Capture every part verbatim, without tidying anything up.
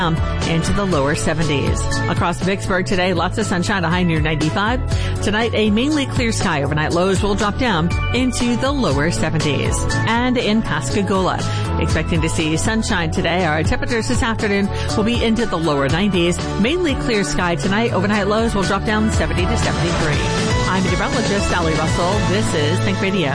into the lower seventies. Across Vicksburg today, lots of sunshine, a high near ninety-five. Tonight, a mainly clear sky. Overnight lows will drop down into the lower seventies. And in Pascagoula, expecting to see sunshine today. Our temperatures this afternoon will be into the lower nineties. Mainly clear sky tonight. Overnight lows will drop down seventy to seventy-three. I'm meteorologist Sally Russell. This is Think Radio.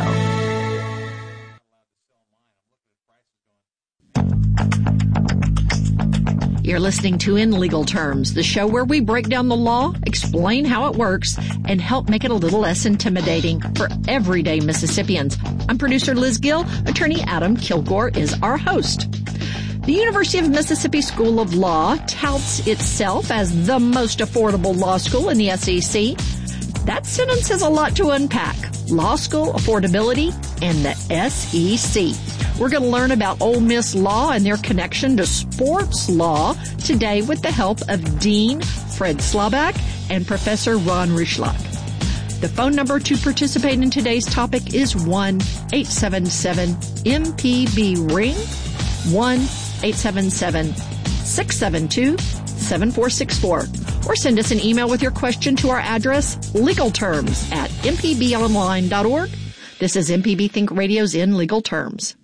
You're listening to In Legal Terms, the show where we break down the law, explain how it works, and help make it a little less intimidating for everyday Mississippians. I'm producer Liz Gill. Attorney Adam Kilgore is our host. The University of Mississippi School of Law touts itself as the most affordable law school in the S E C. That sentence has a lot to unpack. Law school, affordability, and the S E C. We're going to learn about Ole Miss law and their connection to sports law today with the help of Dean Fred Slabak and Professor Ron Rychlak. The phone number to participate in today's topic is one eight seven seven M P B ring, one eight seven seven six seven two seven four six four. Or send us an email with your question to our address, legalterms at m p b online dot org. This is M P B Think Radio's In Legal Terms.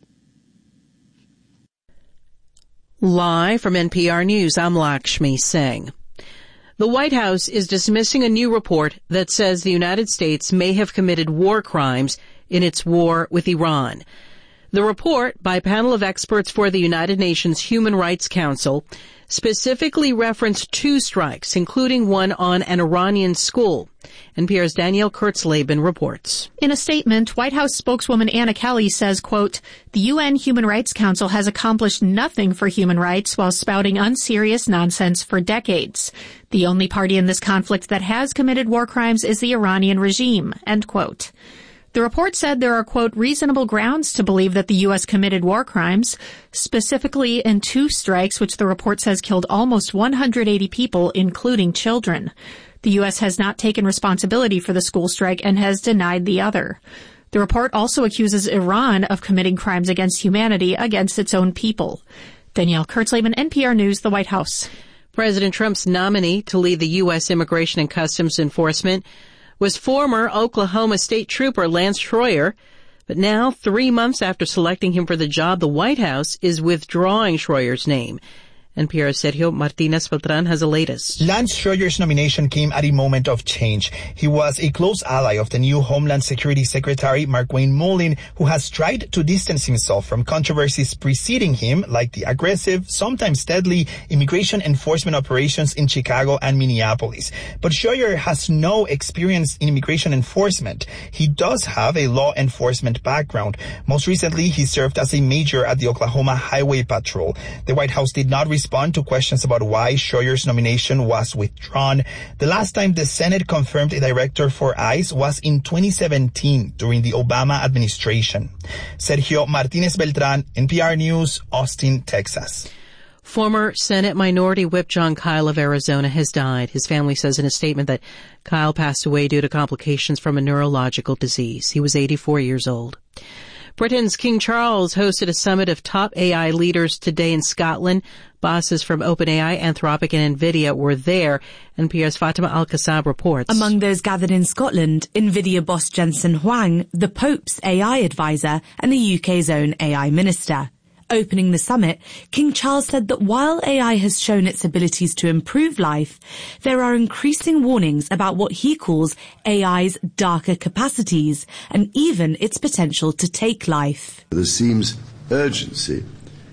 Live from N P R News, I'm Lakshmi Singh. The White House is dismissing a new report that says the United States may have committed war crimes in its war with Iran. The report, by a panel of experts for the United Nations Human Rights Council, specifically referenced two strikes, including one on an Iranian school. N P R's Danielle Kurtzleben reports. In a statement, White House spokeswoman Anna Kelly says, quote, the U N Human Rights Council has accomplished nothing for human rights while spouting unserious nonsense for decades. The only party in this conflict that has committed war crimes is the Iranian regime, end quote. The report said there are, quote, reasonable grounds to believe that the U S committed war crimes, specifically in two strikes, which the report says killed almost one hundred eighty people, including children. The U S has not taken responsibility for the school strike and has denied the other. The report also accuses Iran of committing crimes against humanity against its own people. Danielle Kurtzleben, N P R News, the White House. President Trump's nominee to lead the U S Immigration and Customs Enforcement was former Oklahoma State Trooper Lance Schroyer. But now, three months after selecting him for the job, the White House is withdrawing Schroyer's name. N P R's Sergio Martinez Beltran has the latest. Lance Schroyer's nomination came at a moment of change. He was a close ally of the new Homeland Security Secretary Markwayne Mullin, who has tried to distance himself from controversies preceding him, like the aggressive, sometimes deadly, immigration enforcement operations in Chicago and Minneapolis. But Schroyer has no experience in immigration enforcement. He does have a law enforcement background. Most recently, he served as a major at the Oklahoma Highway Patrol. The White House did not respond to questions about why Schroyer's nomination was withdrawn. The last time the Senate confirmed a director for ICE was in twenty seventeen during the Obama administration. Sergio Martinez Beltran, N P R News, Austin, Texas. Former Senate Minority Whip John Kyle of Arizona has died. His family says in a statement that Kyle passed away due to complications from a neurological disease. He was eighty-four years old. Britain's King Charles hosted a summit of top A I leaders today in Scotland. Bosses from OpenAI, Anthropic, and NVIDIA were there. N P R's Fatima Al-Kassab reports. Among those gathered in Scotland, NVIDIA boss Jensen Huang, the Pope's A I advisor, and the U K's own A I minister. Opening the summit, King Charles said that while A I has shown its abilities to improve life, there are increasing warnings about what he calls A I's darker capacities and even its potential to take life. There seems urgency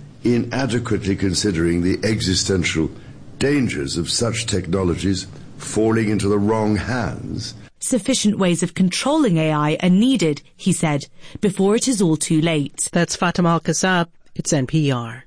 in adequately considering the existential dangers of such technologies falling into the wrong hands. Sufficient ways of controlling A I are needed, he said, before it is all too late. That's Fatima Al-Kassab. It's N P R.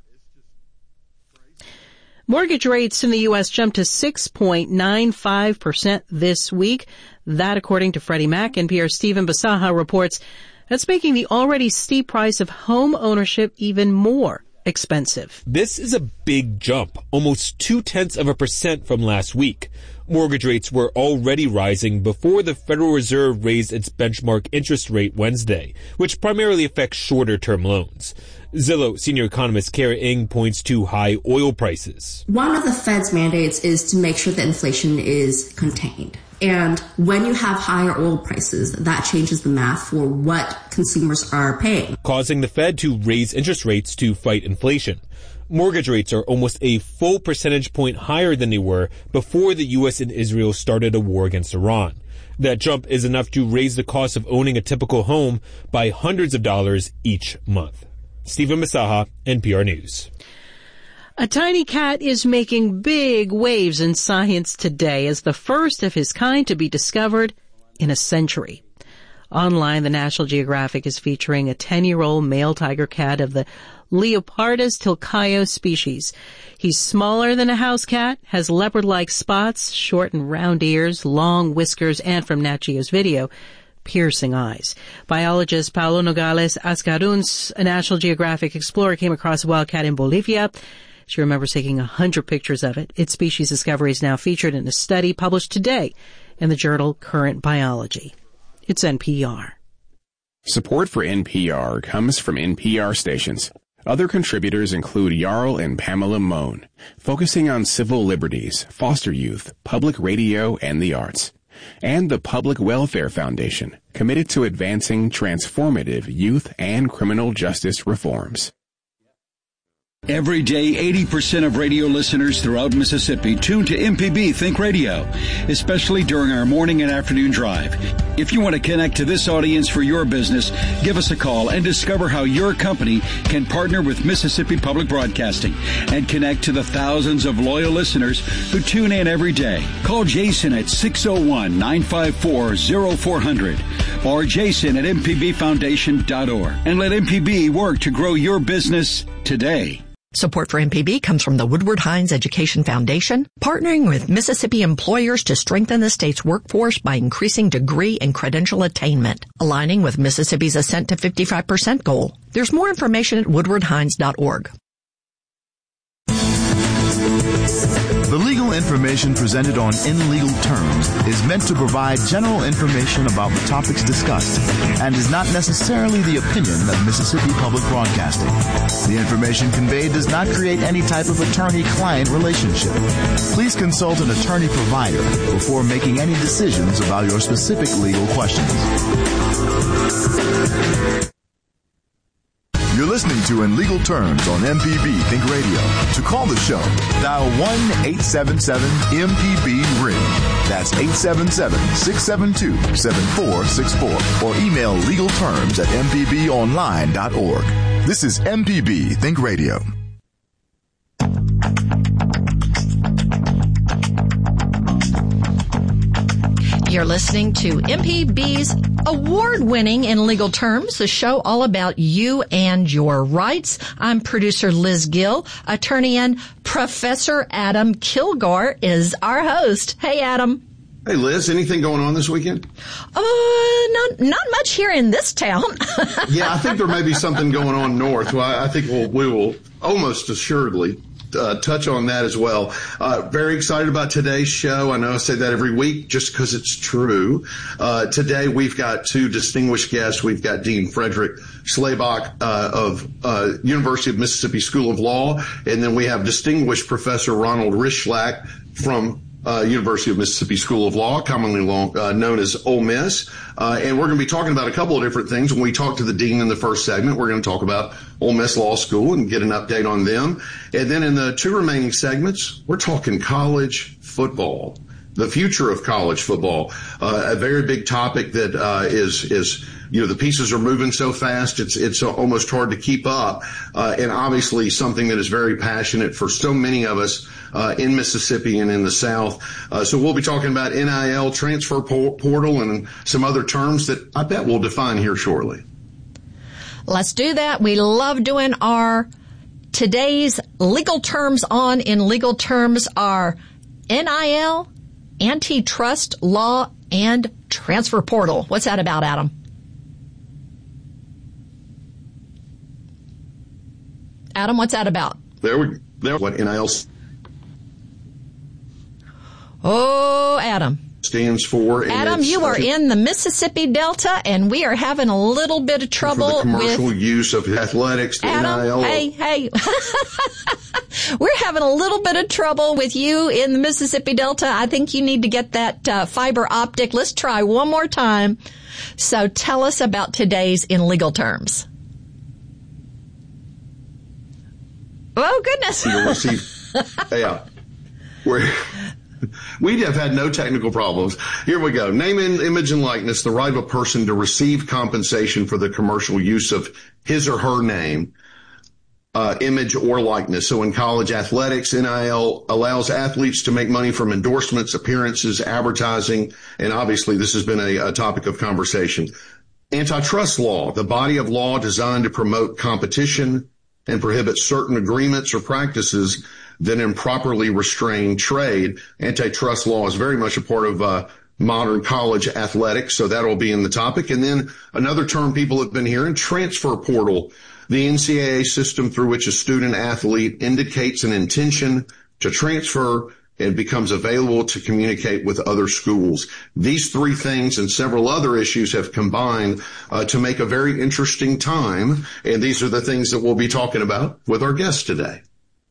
Mortgage rates in the U S jumped to six point nine five percent this week. That, according to Freddie Mac. N P R's Stephen Basaha reports that's making the already steep price of home ownership even more expensive. This is a big jump, almost two-tenths of a percent from last week. Mortgage rates were already rising before the Federal Reserve raised its benchmark interest rate Wednesday, which primarily affects shorter-term loans. Zillow senior economist Kara Ng points to high oil prices. One of the Fed's mandates is to make sure that inflation is contained. And when you have higher oil prices, that changes the math for what consumers are paying, causing the Fed to raise interest rates to fight inflation. Mortgage rates are almost a full percentage point higher than they were before the U S and Israel started a war against Iran. That jump is enough to raise the cost of owning a typical home by hundreds of dollars each month. Stephen Masaha, N P R News. A tiny cat is making big waves in science today as the first of his kind to be discovered in a century. Online, the National Geographic is featuring a ten-year-old male tiger cat of the Leopardus tilcaio species. He's smaller than a house cat, has leopard-like spots, short and round ears, long whiskers, and from Nat Geo's video, piercing eyes. Biologist Paulo Nogales Ascarun's National Geographic explorer came across a wild cat in Bolivia. She remembers taking a hundred pictures of it. Its species discovery is now featured in a study published today in the journal Current Biology. It's N P R. Support for N P R comes from N P R stations. Other contributors include Jarl and Pamela Mohn, focusing on civil liberties, foster youth, public radio, and the arts. And the Public Welfare Foundation, committed to advancing transformative youth and criminal justice reforms. Every day, eighty percent of radio listeners throughout Mississippi tune to M P B Think Radio, especially during our morning and afternoon drive. If you want to connect to this audience for your business, give us a call and discover how your company can partner with Mississippi Public Broadcasting and connect to the thousands of loyal listeners who tune in every day. Call Jason at six oh one, nine five four, oh four hundred or jason at m p b foundation dot org and let M P B work to grow your business today. Support for M P B comes from the Woodward Hines Education Foundation, partnering with Mississippi employers to strengthen the state's workforce by increasing degree and credential attainment, aligning with Mississippi's Ascent to fifty-five percent goal. There's more information at woodward hines dot org. The legal information presented on In Legal Terms is meant to provide general information about the topics discussed and is not necessarily the opinion of Mississippi Public Broadcasting. The information conveyed does not create any type of attorney-client relationship. Please consult an attorney provider before making any decisions about your specific legal questions. You're listening to In Legal Terms on M P B Think Radio. To call the show, dial one eight seven seven M P B ring. That's eight seven seven, six seven two, seven four six four. Or email legalterms at m p b online dot org. This is M P B Think Radio. You're listening to M P B's award-winning In Legal Terms, the show all about you and your rights. I'm producer Liz Gill. Attorney and Professor Adam Kilgore is our host. Hey, Adam. Hey, Liz, anything going on this weekend? Uh, not, not much here in this town. Yeah, I think there may be something going on north. Well, I think we'll, we will almost assuredly Uh, touch on that as well. Uh, very excited about today's show. I know I say that every week just because it's true. Uh, today we've got two distinguished guests. We've got Dean Frederick Schlabach uh, of uh, University of Mississippi School of Law, and then we have distinguished Professor Ronald Rychlak from Uh, University of Mississippi School of Law, commonly long, uh, known as Ole Miss. Uh, and we're going to be talking about a couple of different things. When we talk to the dean in the first segment, we're going to talk about Ole Miss Law School and get an update on them. And then in the two remaining segments, we're talking college football, the future of college football, uh, a very big topic that uh, is is you know, the pieces are moving so fast, it's it's almost hard to keep up, uh, and obviously something that is very passionate for so many of us uh, in Mississippi and in the South. Uh, so we'll be talking about N I L, transfer portal, and some other terms that I bet we'll define here shortly. Let's do that. We love doing our today's legal terms on In Legal Terms are N I L, antitrust law, and transfer portal. What's that about, Adam? Adam, what's that about? There we there. What N I L Oh, Adam. stands for. Adam, you are in the Mississippi Delta, and we are having a little bit of trouble for the commercial with use of athletics. The Adam, N I L. hey, hey. We're having a little bit of trouble with you in the Mississippi Delta. I think you need to get that uh, fiber optic. Let's try one more time. So tell us about today's in legal terms. Oh, goodness. You'll receive, yeah. We're, we have had no technical problems. Here we go. Name, image, and likeness, the right of a person to receive compensation for the commercial use of his or her name, uh, image, or likeness. So in college athletics, N I L allows athletes to make money from endorsements, appearances, advertising, and obviously this has been a, a topic of conversation. Antitrust law, the body of law designed to promote competition and prohibit certain agreements or practices that improperly restrain trade. Antitrust law is very much a part of uh, modern college athletics, so that'll be in the topic. And then another term people have been hearing, transfer portal, the N C double A system through which a student athlete indicates an intention to transfer and becomes available to communicate with other schools. These three things and several other issues have combined uh, to make a very interesting time, and these are the things that we'll be talking about with our guest today.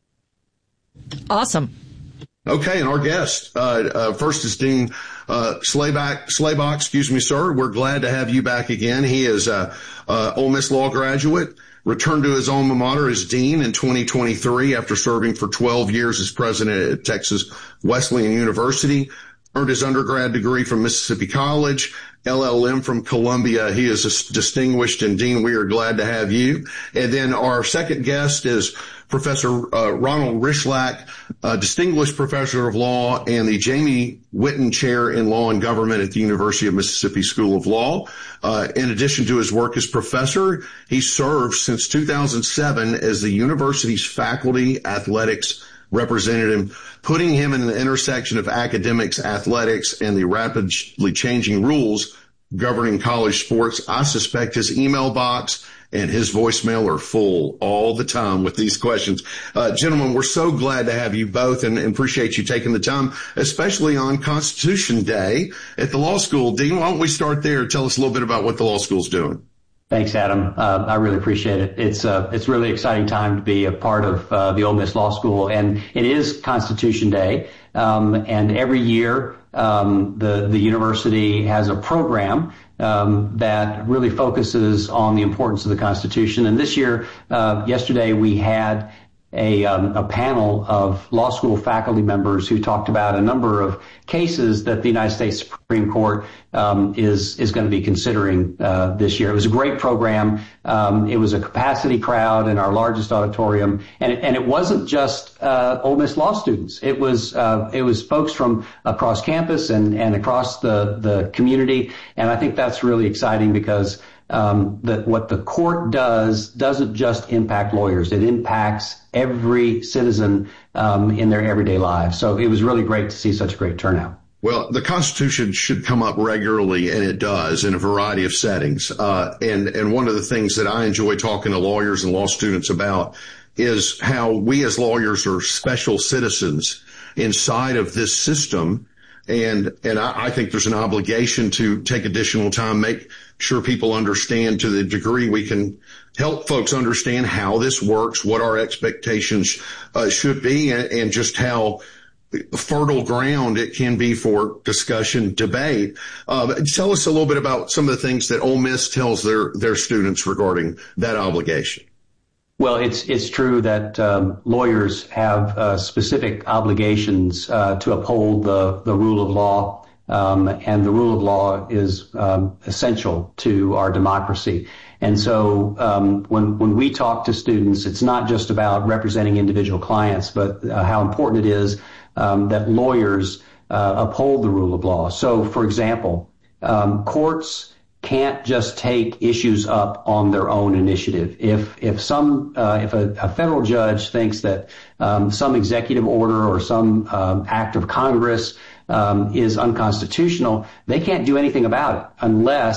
Awesome. Okay, and our guest, uh, uh, first is Dean uh, Slayback, Slaybach, excuse me, sir. We're glad to have you back again. He is a uh, Ole Miss law graduate, returned to his alma mater as dean in twenty twenty-three after serving for twelve years as president at Texas Wesleyan University, earned his undergrad degree from Mississippi College, L L M from Columbia. He is a distinguished, and Dean, we are glad to have you. And then our second guest is Professor uh, Ronald Rychlak, a distinguished professor of law and the Jamie Whitten Chair in Law and Government at the University of Mississippi School of Law. Uh, in addition to his work as professor, he served since two thousand seven as the university's faculty athletics representative, putting him in the intersection of academics, athletics, and the rapidly changing rules governing college sports. I suspect his email box and his voicemail are full all the time with these questions. Uh, gentlemen, we're so glad to have you both and, and appreciate you taking the time, especially on Constitution Day at the law school. Dean, why don't we start there? Tell us a little bit about what the law school's doing. Thanks, Adam. Uh, I really appreciate it. It's uh, it's really exciting time to be a part of uh, the Ole Miss Law School, and it is Constitution Day. Um, and every year, um, the the university has a program um, that really focuses on the importance of the Constitution. And this year, uh, yesterday, we had a, um, a panel of law school faculty members who talked about a number of cases that the United States Supreme Court um, is is going to be considering uh, this year. It was a great program. Um, it was a capacity crowd in our largest auditorium, and it, and it wasn't just uh, Ole Miss law students. It was uh, it was folks from across campus and and across the the community, and I think that's really exciting because Um, that what the court does doesn't just impact lawyers. It impacts every citizen um, in their everyday lives. So it was really great to see such a great turnout. Well, the Constitution should come up regularly, and it does in a variety of settings. Uh, and, and one of the things that I enjoy talking to lawyers and law students about is how we as lawyers are special citizens inside of this system. And, and I, I think there's an obligation to take additional time, make sure people understand to the degree we can help folks understand how this works, what our expectations uh, should be, and, and just how fertile ground it can be for discussion, debate. Uh, tell us a little bit about some of the things that Ole Miss tells their, their students regarding that obligation. Well, it's it's true that um, lawyers have uh, specific obligations uh, to uphold the, the rule of law, um, and the rule of law is um, essential to our democracy. And so um, when when we talk to students, it's not just about representing individual clients, but uh, how important it is um, that lawyers uh, uphold the rule of law. So, for example, um, courts can't just take issues up on their own initiative. If if some uh, if a, a federal judge thinks that um, some executive order or some um, act of Congress um, is unconstitutional, they can't do anything about it unless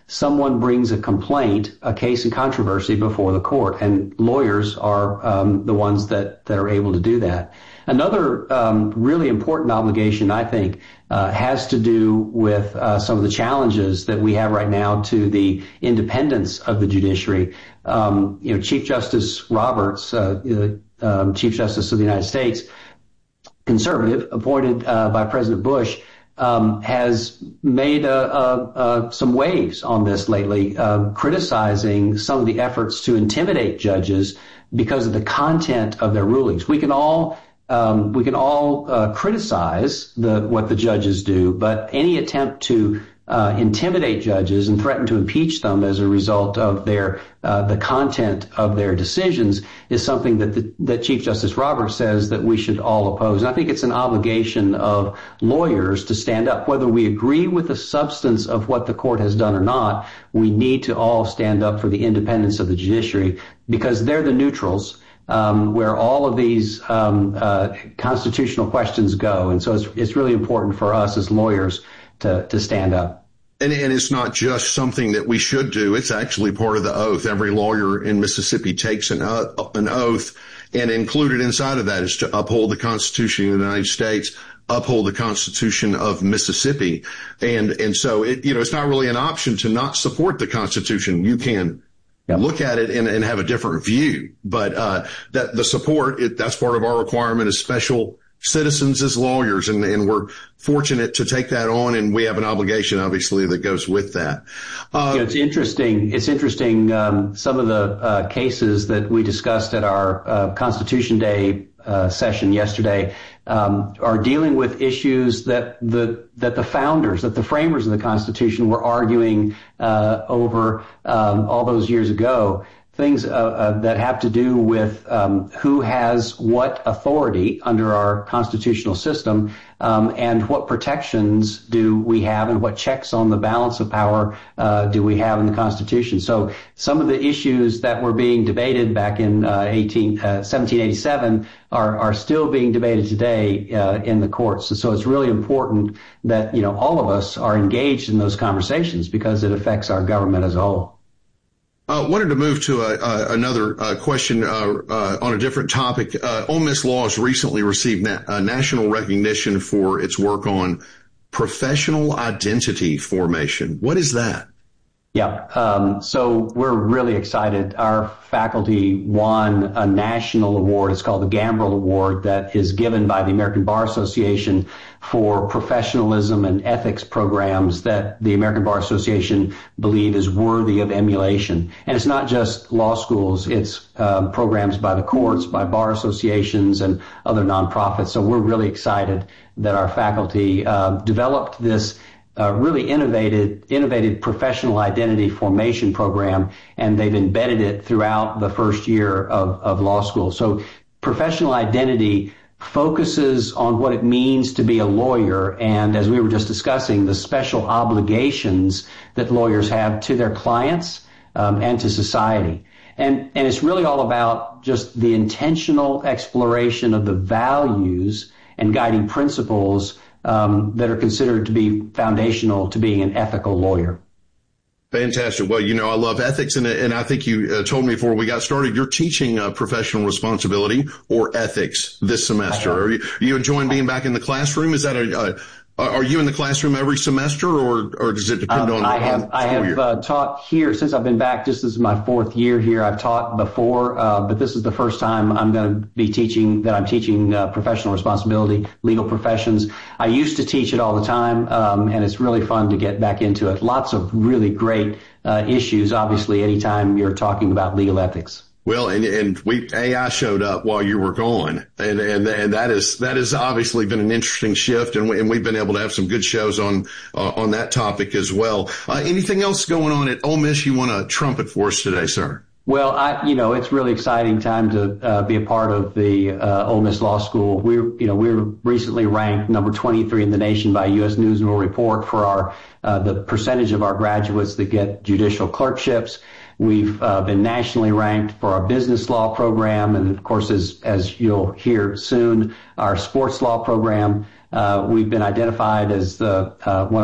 someone brings a complaint, a case in controversy before the court, and lawyers are um, the ones that, that are able to do that. Another um, really important obligation, I think, uh, has to do with uh, some of the challenges that we have right now to the independence of the judiciary. Um, you know, Chief Justice Roberts, uh, uh, Chief Justice of the United States, conservative, appointed uh, by President Bush, um, has made uh, uh, uh, some waves on this lately, uh, criticizing some of the efforts to intimidate judges because of the content of their rulings. We can all Um, we can all uh, criticize the, what the judges do, but any attempt to uh, intimidate judges and threaten to impeach them as a result of their uh, the content of their decisions is something that the, that Chief Justice Roberts says that we should all oppose. And I think it's an obligation of lawyers to stand up, whether we agree with the substance of what the court has done or not. We need to all stand up for the independence of the judiciary because they're the neutrals. Um, where all of these um, uh, constitutional questions go. And so it's, it's really important for us as lawyers to, to stand up. And, and it's not just something that we should do. It's actually part of the oath. Every lawyer in Mississippi takes an, uh, an oath, and included inside of that is to uphold the Constitution of the United States, uphold the Constitution of Mississippi. And, and so it, you know, it's not really an option to not support the Constitution. You can look at it and, and have a different view, but uh that the support it, that's part of our requirement as special citizens, as lawyers, and, and we're fortunate to take that on, and we have an obligation, obviously, that goes with that. Uh, you know, it's interesting. It's interesting. Um, some of the uh, cases that we discussed at our uh, Constitution Day uh, session yesterday um, are dealing with issues that the that the founders, that the framers of the Constitution were arguing uh, over um, all those years ago. Things uh, uh, that have to do with um, who has what authority under our constitutional system, um, and what protections do we have, and what checks on the balance of power uh, do we have in the Constitution. So some of the issues that were being debated back in uh, eighteen, uh, seventeen eighty-seven are, are still being debated today uh, in the courts. And so it's really important that, you know, all of us are engaged in those conversations because it affects our government as a whole. I uh, wanted to move to a, uh, another uh, question uh, uh, on a different topic. Uh, Ole Miss Law has recently received na- uh, national recognition for its work on professional identity formation. What is that? Yeah, um, so we're really excited. Our faculty won a national award. It's called the Gambrill Award, that is given by the American Bar Association for professionalism and ethics programs that the American Bar Association believe is worthy of emulation. And it's not just law schools. It's um, programs by the courts, by bar associations, and other nonprofits. So we're really excited that our faculty uh, developed this Uh, really innovative, innovative professional identity formation program, and they've embedded it throughout the first year of, of law school. So professional identity focuses on what it means to be a lawyer, and as we were just discussing, the special obligations that lawyers have to their clients um, and to society. And, and it's really all about just the intentional exploration of the values and guiding principles Um, that are considered to be foundational to being an ethical lawyer. Fantastic. Well, you know, I love ethics, and, and I think you uh, told me before we got started, you're teaching uh, professional responsibility or ethics this semester. Are you, are you enjoying being back in the classroom? Is that a, a Are you in the classroom every semester, or, or does it depend um, on? I have on I have uh, taught here since I've been back. Just this is my fourth year here. I've taught before, uh, but this is the first time I'm going to be teaching that I'm teaching uh, professional responsibility, legal professions. I used to teach it all the time, um, and it's really fun to get back into it. Lots of really great uh, issues. Obviously, anytime you're talking about legal ethics. Well, and, and we, A I showed up while you were gone. And, and, and that is, that has obviously been an interesting shift. And, we, and we've been able to have some good shows on, uh, on that topic as well. Uh, anything else going on at Ole Miss you want to trumpet for us today, sir? Well, I, you know, it's really exciting time to uh, be a part of the uh, Ole Miss Law School. We're, you know, we were recently ranked number twenty-three in the nation by U S News and World Report for our, uh, the percentage of our graduates that get judicial clerkships. We've uh, been nationally ranked for our business law program, and of course, as as you'll hear soon, our sports law program. Uh, we've been identified as the uh, one of the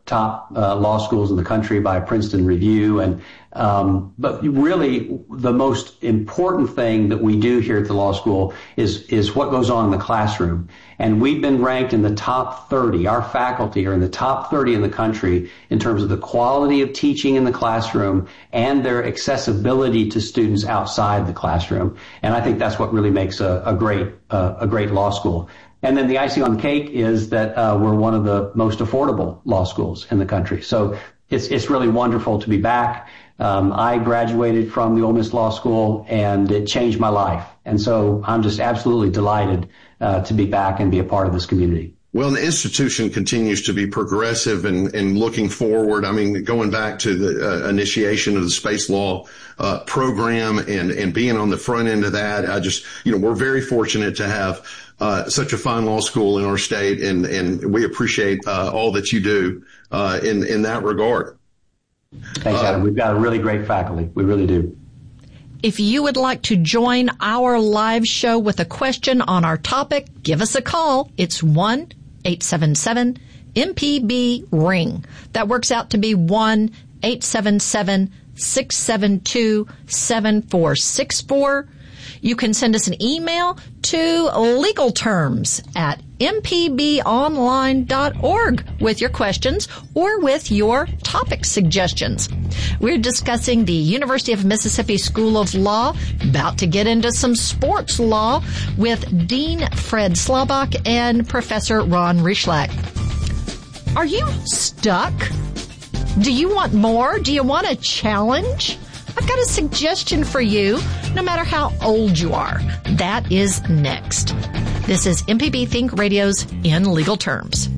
top uh, law schools in the country by Princeton Review. And um, but really, the most important thing that we do here at the law school is is what goes on in the classroom. And we've been ranked in the top thirty. Our faculty are in the top thirty in the country in terms of the quality of teaching in the classroom and their accessibility to students outside the classroom. And I think that's what really makes a, a great uh, a great law school. And then the icing on the cake is that uh, we're one of the most affordable law schools in the country. So it's it's really wonderful to be back. Um, I graduated from the Ole Miss Law School, and it changed my life. And so I'm just absolutely delighted uh, to be back and be a part of this community. Well, the institution continues to be progressive and, and looking forward. I mean, going back to the uh, initiation of the space law uh, program and, and being on the front end of that, I just, you know, we're very fortunate to have uh, such a fine law school in our state, and, and we appreciate uh, all that you do uh, in, in that regard. Thanks, Adam. We've got a really great faculty. We really do. If you would like to join our live show with a question on our topic, give us a call. It's one eight seven seven M P B ring. That works out to be one eight seven seven six seven two seven four six four. You can send us an email to legal terms at m p b online dot org with your questions or with your topic suggestions. We're discussing the University of Mississippi School of Law, about to get into some sports law with Dean Fred Slabach and Professor Ron Rychlak. Are you stuck? Do you want more? Do you want a challenge? I've got a suggestion for you, no matter how old you are. That is next. This is M P B Think Radio's In Legal Terms.